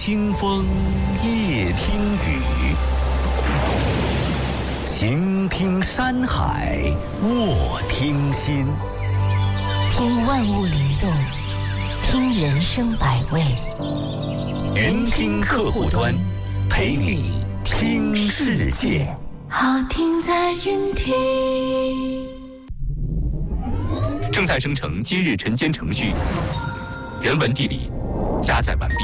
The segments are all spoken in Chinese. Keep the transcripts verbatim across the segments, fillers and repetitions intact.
听风，夜听雨，行听山海，卧听心。 听万物灵动，听人生百味。 云听客户端，陪你听世界。 好听在云听。 正在生成今日晨间程序，人文地理加载完毕。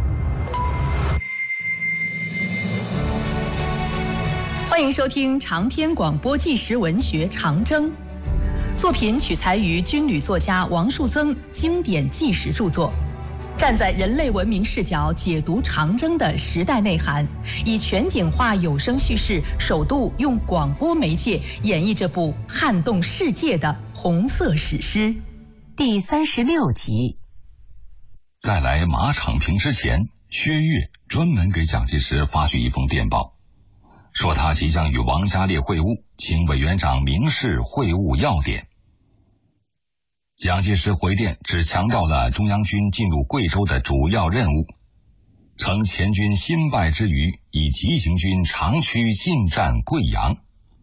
欢迎收听长篇广播纪实文学《长征》，作品取材于军旅作家王树增经典纪实著作，站在人类文明视角解读长征的时代内涵，以全景化有声叙事，首度用广播媒介演绎这部撼动世界的红色史诗。 第三十六集。 在来马场坪之前，薛岳专门给蒋介石发去一封电报，说他即将与王家烈会晤，请委员长明示会晤要点。蒋介石回电只强调了中央军进入贵州的主要任务，称前军新败之余，以急行军长驱进占贵阳。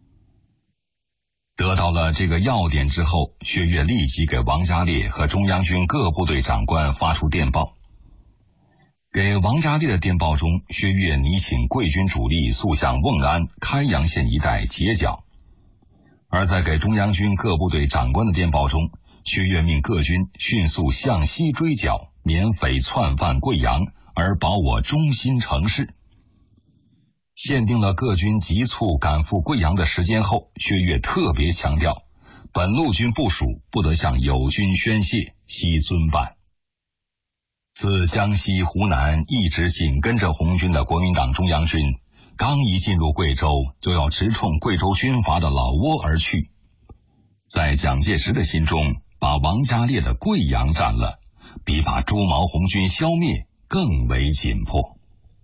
得到了这个要点之后，薛岳立即给王家烈和中央军各部队长官发出电报。给王家烈的电报中，薛岳拟请贵军主力速向瓮安、开阳县一带截剿；而在给中央军各部队长官的电报中，薛岳命各军迅速向西追剿，免匪窜犯贵阳，而保我中心城市。限定了各军急促赶赴贵阳的时间后，薛岳特别强调，本路军部署不得向友军宣泄，悉遵办。自江西、湖南一直紧跟着红军的国民党中央军，刚一进入贵州，就要直冲贵州军阀的老窝而去。在蒋介石的心中，把王家烈的贵阳占了，比把朱毛红军消灭更为紧迫。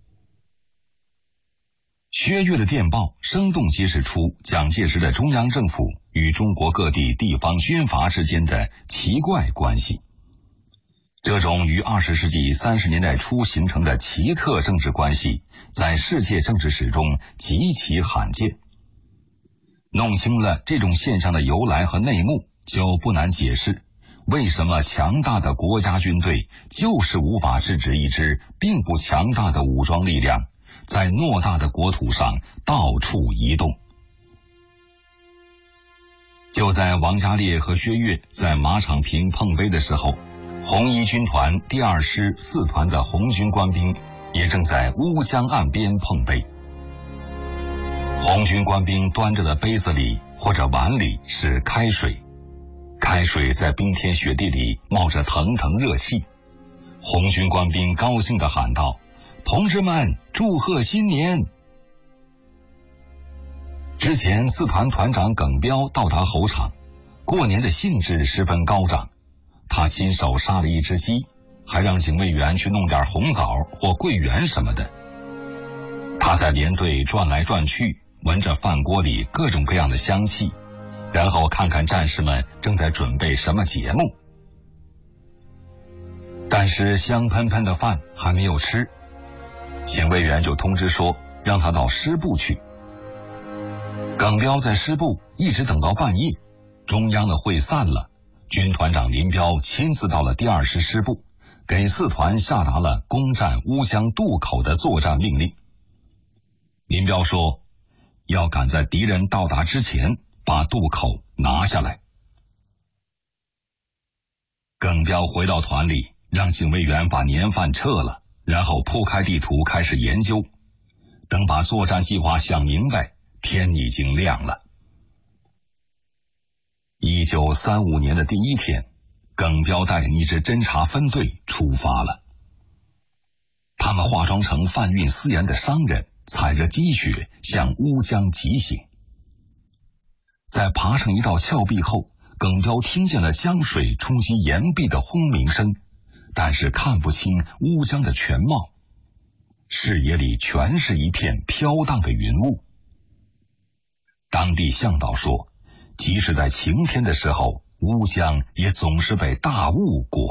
薛岳的电报生动揭示出蒋介石的中央政府与中国各地地方军阀之间的奇怪关系。这种于二十世纪三十年代初形成的奇特政治关系，在世界政治史中极其罕见。弄清了这种现象的由来和内幕，就不难解释为什么强大的国家军队就是无法制止一支并不强大的武装力量在偌大的国土上到处移动。就在王家烈和薛岳在马场坪碰杯的时候，红一军团第二师四团的红军官兵也正在乌江岸边碰杯。红军官兵端着的杯子里或者碗里是开水，开水在冰天雪地里冒着腾腾热气。红军官兵高兴地喊道：“同志们，祝贺新年！”之前四团团长耿彪到达侯场，过年的兴致十分高涨。他亲手杀了一只鸡，还让警卫员去弄点红枣或桂圆什么的。他在连队转来转去，闻着饭锅里各种各样的香气，然后看看战士们正在准备什么节目。但是香喷喷的饭还没有吃，警卫员就通知说让他到师部去。耿彪在师部一直等到半夜，中央的会散了，军团长林彪亲自到了第二师师部，给四团下达了攻占乌江渡口的作战命令。林彪说，要赶在敌人到达之前把渡口拿下来。耿彪回到团里，让警卫员把年饭撤了，然后铺开地图开始研究。等把作战计划想明白，天已经亮了。一九三五年的第一天，耿彪带领一支侦察分队出发了。他们化妆成贩运私盐的商人，踩着积雪向乌江疾行。在爬上一道峭壁后，耿彪听见了江水冲击岩壁的轰鸣声，但是看不清乌江的全貌，视野里全是一片飘荡的云雾。当地向导说，即使在晴天的时候，乌江也总是被大雾裹